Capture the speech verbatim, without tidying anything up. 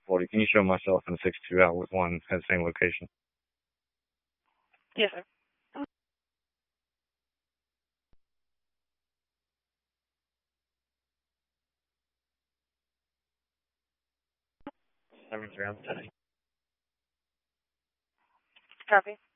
forty. Can you show myself in six two out with one at the same location? Yes, sir. Seven three, I'm ten. Copy.